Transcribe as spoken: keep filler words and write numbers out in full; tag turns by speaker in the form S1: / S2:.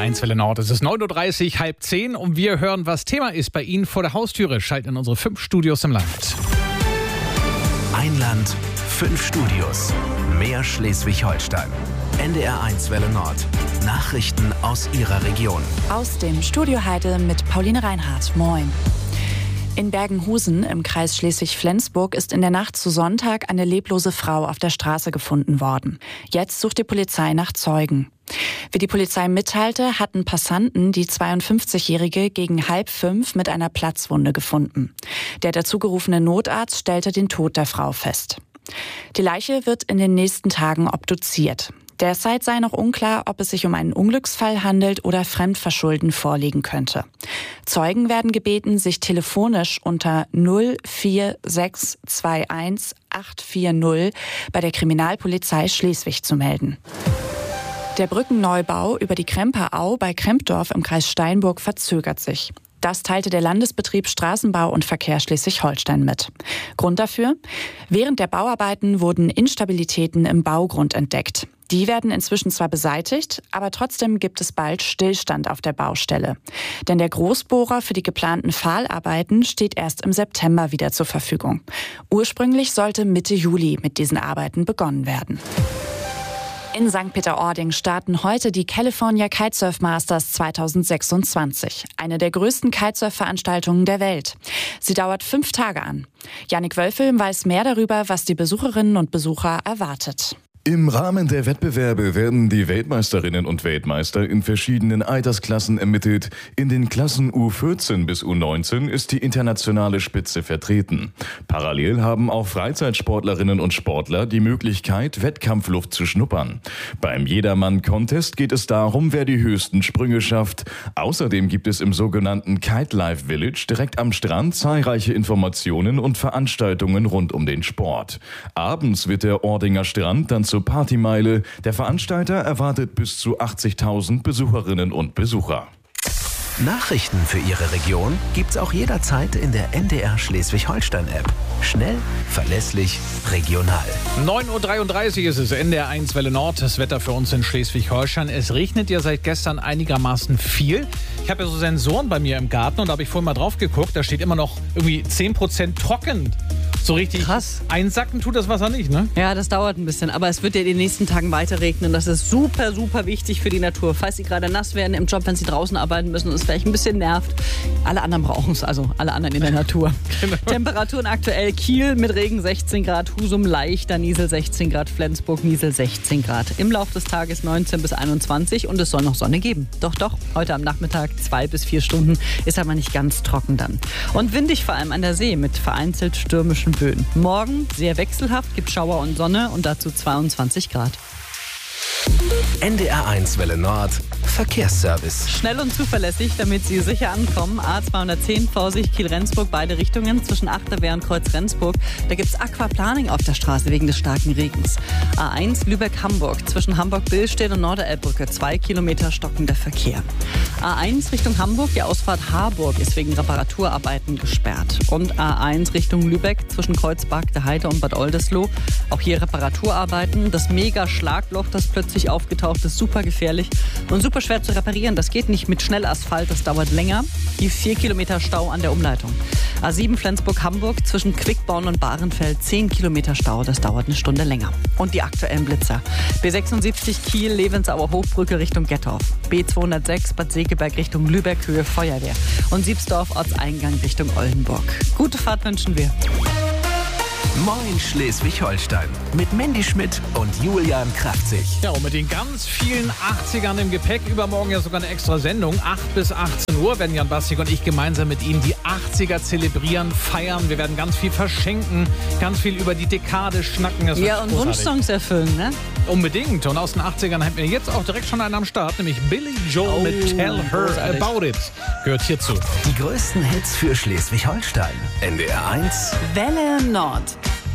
S1: eins Welle Nord. Es ist neun Uhr dreißig, halb zehn und wir hören, was Thema ist bei Ihnen vor der Haustüre. Schalten in unsere fünf Studios im Land.
S2: Ein Land, fünf Studios. Mehr Schleswig-Holstein. N D R eins Welle Nord. Nachrichten aus Ihrer Region.
S3: Aus dem Studio Heide mit Pauline Reinhardt. Moin. In Bergenhusen im Kreis Schleswig-Flensburg ist in der Nacht zu Sonntag eine leblose Frau auf der Straße gefunden worden. Jetzt sucht die Polizei nach Zeugen. Wie die Polizei mitteilte, hatten Passanten die zweiundfünfzigjährige gegen halb fünf mit einer Platzwunde gefunden. Der dazugerufene Notarzt stellte den Tod der Frau fest. Die Leiche wird in den nächsten Tagen obduziert. Derzeit sei noch unklar, ob es sich um einen Unglücksfall handelt oder Fremdverschulden vorliegen könnte. Zeugen werden gebeten, sich telefonisch unter null vier sechs zwei eins acht vier null bei der Kriminalpolizei Schleswig zu melden. Der Brückenneubau über die Kremperau bei Krempdorf im Kreis Steinburg verzögert sich. Das teilte der Landesbetrieb Straßenbau und Verkehr Schleswig-Holstein mit. Grund dafür? Während der Bauarbeiten wurden Instabilitäten im Baugrund entdeckt. Die werden inzwischen zwar beseitigt, aber trotzdem gibt es bald Stillstand auf der Baustelle. Denn der Großbohrer für die geplanten Pfahlarbeiten steht erst im September wieder zur Verfügung. Ursprünglich sollte Mitte Juli mit diesen Arbeiten begonnen werden. In Sankt Peter-Ording starten heute die California Kitesurf Masters zweitausendsechsundzwanzig, eine der größten Kitesurf-Veranstaltungen der Welt. Sie dauert fünf Tage an. Jannik Wölfel weiß mehr darüber, was die Besucherinnen und Besucher erwartet.
S4: Im Rahmen der Wettbewerbe werden die Weltmeisterinnen und Weltmeister in verschiedenen Altersklassen ermittelt. In den Klassen U vierzehn bis U neunzehn ist die internationale Spitze vertreten. Parallel haben auch Freizeitsportlerinnen und Sportler die Möglichkeit, Wettkampfluft zu schnuppern. Beim Jedermann-Contest geht es darum, wer die höchsten Sprünge schafft. Außerdem gibt es im sogenannten Kite Life Village direkt am Strand zahlreiche Informationen und Veranstaltungen rund um den Sport. Abends wird der Ordinger Strand dann zur Partymeile. Der Veranstalter erwartet bis zu achtzigtausend Besucherinnen und Besucher.
S2: Nachrichten für Ihre Region gibt's auch jederzeit in der N D R Schleswig-Holstein-App. Schnell, verlässlich, regional.
S1: neun Uhr dreiunddreißig ist es, N D R eins Welle Nord. Das Wetter für uns in Schleswig-Holstein. Es regnet ja seit gestern einigermaßen viel. Ich habe ja so Sensoren bei mir im Garten und da habe ich vorhin mal drauf geguckt. Da steht immer noch irgendwie zehn Prozent trocken. So richtig
S5: krass.
S1: Einsacken tut das Wasser nicht, ne?
S5: Ja, das dauert ein bisschen. Aber es wird ja in den nächsten Tagen weiter regnen. Das ist super, super wichtig für die Natur. Falls Sie gerade nass werden im Job, wenn Sie draußen arbeiten müssen und es vielleicht ein bisschen nervt. Alle anderen brauchen es, also alle anderen in der Natur. Genau. Temperaturen aktuell: Kiel mit Regen sechzehn Grad, Husum leichter Niesel sechzehn Grad, Flensburg Niesel sechzehn Grad. Im Laufe des Tages neunzehn bis einundzwanzig und es soll noch Sonne geben. Doch, doch, heute am Nachmittag zwei bis vier Stunden, ist aber nicht ganz trocken dann. Und windig vor allem an der See mit vereinzelt stürmischen Böen. Morgen sehr wechselhaft, gibt Schauer und Sonne und dazu zweiundzwanzig Grad.
S2: N D R eins Welle Nord Verkehrsservice.
S5: Schnell und zuverlässig, damit Sie sicher ankommen. A zweihundertzehn, Vorsicht, Kiel-Rendsburg, beide Richtungen zwischen Achterwehr und Kreuz-Rendsburg. Da gibt es Aquaplaning auf der Straße wegen des starken Regens. A eins, Lübeck-Hamburg, zwischen Hamburg-Billstedt und Norderelbbrücke, zwei Kilometer stockender Verkehr. A eins Richtung Hamburg, die Ausfahrt Harburg ist wegen Reparaturarbeiten gesperrt. Und A eins Richtung Lübeck, zwischen Kreuzberg, der Heide und Bad Oldesloe. Auch hier Reparaturarbeiten. Das Mega-Schlagloch, das plötzlich aufgetaucht ist, super gefährlich und super schwer zu reparieren. Das geht nicht mit Schnellasphalt, das dauert länger. Die vier Kilometer Stau an der Umleitung. A sieben Flensburg-Hamburg zwischen Quickborn und Bahrenfeld, zehn Kilometer Stau, das dauert eine Stunde länger. Und die aktuellen Blitzer. B sechsundsiebzig Kiel, Levensauer Hochbrücke Richtung Gettorf. B zweihundertsechs Bad Segeberg Richtung Lübeck, Höhe Feuerwehr. Und Siebsdorf Ortseingang Richtung Oldenburg. Gute Fahrt wünschen wir.
S2: Moin Schleswig-Holstein mit Mandy Schmidt und Julian Kraftzig.
S1: Ja, und mit den ganz vielen achtzigern im Gepäck, übermorgen ja sogar eine extra Sendung, acht bis achtzehn Uhr, werden Jan Bastik und ich gemeinsam mit Ihnen die achtziger zelebrieren, feiern. Wir werden ganz viel verschenken, ganz viel über die Dekade schnacken. Das
S5: ja, und
S1: großartig.
S5: Wunschsongs erfüllen, ne?
S1: Unbedingt. Und aus den achtzigern haben wir jetzt auch direkt schon einen am Start, nämlich Billy Joel
S5: oh,
S1: mit Tell Her
S5: großartig.
S1: About It. Gehört hierzu.
S2: Die größten Hits für Schleswig-Holstein. N D R eins
S3: Welle Nord.